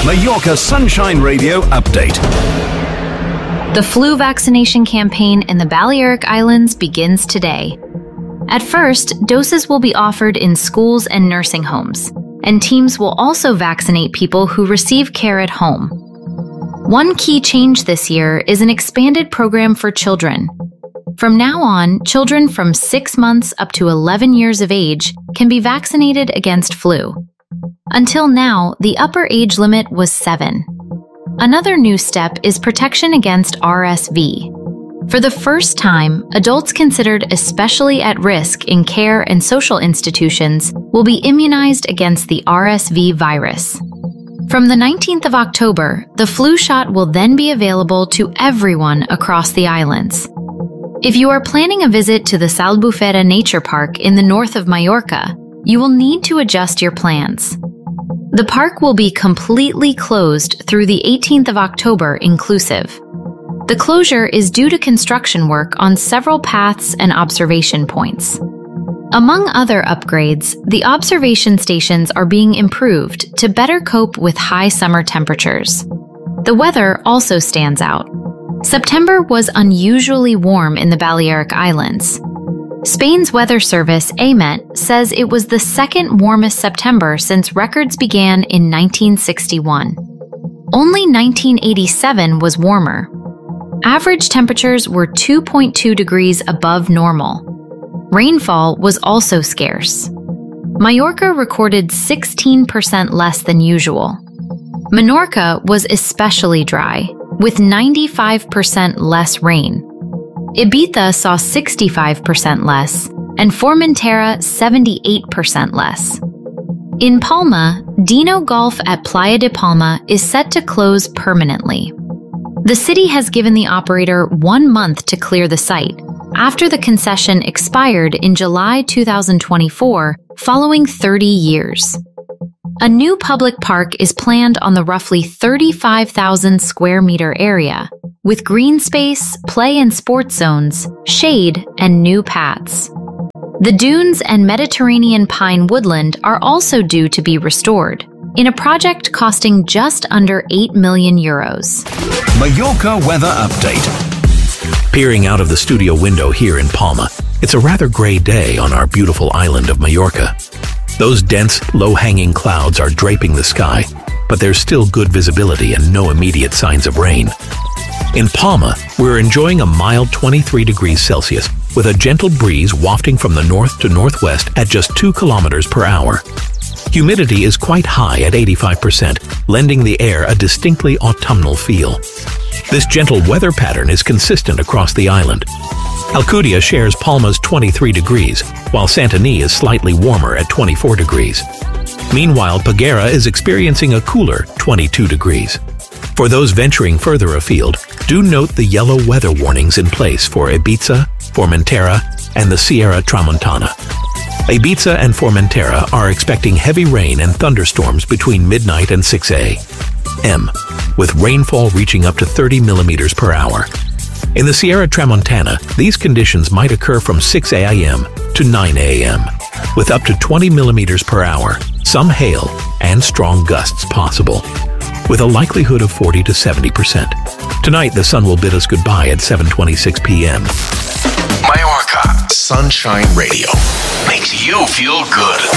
Mallorca Sunshine Radio update. The flu vaccination campaign in the Balearic Islands begins today. At first, doses will be offered in schools and nursing homes, and teams will also vaccinate people who receive care at home. One key change this year is an expanded program for children. From now on, children from 6 months up to 11 years of age can be vaccinated against flu. Until now, the upper age limit was 7. Another new step is protection against RSV. For the first time, adults considered especially at risk in care and social institutions will be immunized against the RSV virus. From the 19th of October, the flu shot will then be available to everyone across the islands. If you are planning a visit to the Albufera Nature Park in the north of Mallorca, you will need to adjust your plans. The park will be completely closed through the 18th of October inclusive. The closure is due to construction work on several paths and observation points. Among other upgrades, the observation stations are being improved to better cope with high summer temperatures. The weather also stands out. September was unusually warm in the Balearic Islands. Spain's weather service, AEMET, says it was the second warmest September since records began in 1961. Only 1987 was warmer. Average temperatures were 2.2 degrees above normal. Rainfall was also scarce. Mallorca recorded 16% less than usual. Menorca was especially dry, with 95% less rain. Ibiza saw 65% less, and Formentera 78% less. In Palma, Dino Golf at Playa de Palma is set to close permanently. The city has given the operator 1 month to clear the site, after the concession expired in July 2024, following 30 years. A new public park is planned on the roughly 35,000 square meter area, with green space, play and sports zones, shade, and new paths. The dunes and Mediterranean pine woodland are also due to be restored, in a project costing just under 8 million euros. Mallorca weather update. Peering out of the studio window here in Palma, it's a rather gray day on our beautiful island of Mallorca. Those dense, low-hanging clouds are draping the sky, but there's still good visibility and no immediate signs of rain. In Palma, we're enjoying a mild 23 degrees Celsius with a gentle breeze wafting from the north to northwest at just 2 kilometers per hour. Humidity is quite high at 85%, lending the air a distinctly autumnal feel. This gentle weather pattern is consistent across the island. Alcudia shares Palma's 23 degrees, while Santany is slightly warmer at 24 degrees. Meanwhile, Peguera is experiencing a cooler 22 degrees. For those venturing further afield, do note the yellow weather warnings in place for Ibiza, Formentera, and the Sierra Tramontana. Ibiza and Formentera are expecting heavy rain and thunderstorms between midnight and 6 a.m., with rainfall reaching up to 30 millimeters per hour. In the Sierra Tramontana, these conditions might occur from 6 a.m. to 9 a.m., with up to 20 millimeters per hour, some hail, and strong gusts possible, with a likelihood of 40 to 70%. Tonight, the sun will bid us goodbye at 7:26 p.m. Mallorca Sunshine Radio makes you feel good.